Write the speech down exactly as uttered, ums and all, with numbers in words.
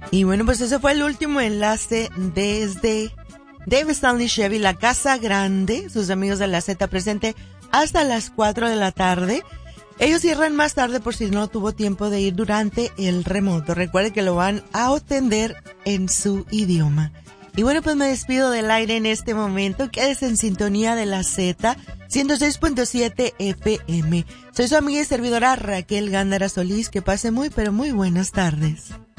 Y bueno, pues ese fue el último enlace desde Dave Stanley Chevy, la Casa Grande, sus amigos de la Z presente hasta las cuatro de la tarde. Ellos cierran más tarde por si no tuvo tiempo de ir durante el remoto. Recuerden que lo van a atender en su idioma. Y bueno, pues me despido del aire en este momento. Quédese en sintonía de la Z ciento seis punto siete F M. Soy su amiga y servidora Raquel Gándara Solís. Que pase muy, pero muy buenas tardes.